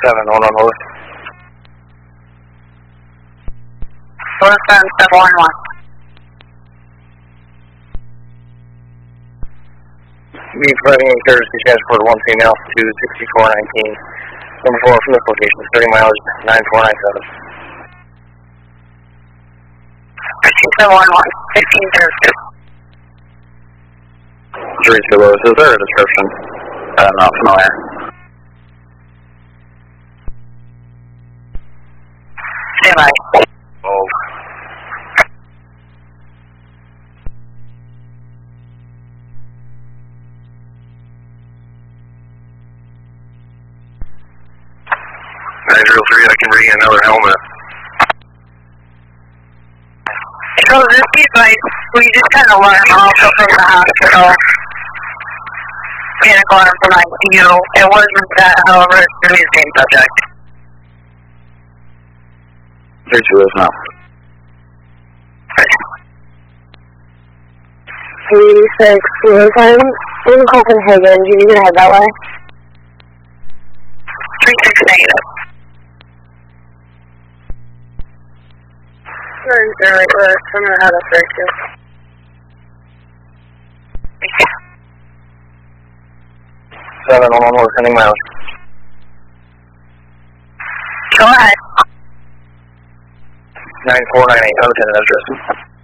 711 Lewis. 711. Me providing a courtesy transport 1 female to 6419. Number 4 from this location, 30 miles, 9497. 711, 1502. 32 Lewis, is there a description? Not familiar. Stand by. Oh. I can bring in another helmet. So this is like, we just kind of learned also from the hospital. And learned from ICU. It wasn't that, however, it's going to be the same subject. 32 Lewis now. 86 Lewis, I'm in Copenhagen. Do you need to head that way? 36 negative. 908 Lewis, I'm going to head up there too. Thank you. 711 Lewis, sending miles. Go ahead. 9498, Lieutenant address.